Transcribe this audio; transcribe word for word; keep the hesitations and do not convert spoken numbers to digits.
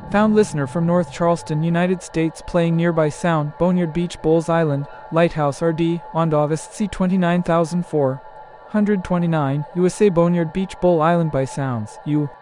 Found listener from North Charleston, United States, playing nearby sound, Boneyard Beach, Bowles Island, Lighthouse R D, Ondovist C twenty-nine thousand four hundred twenty-nine, U S A. Boneyard Beach, Bowl Island by sounds, U.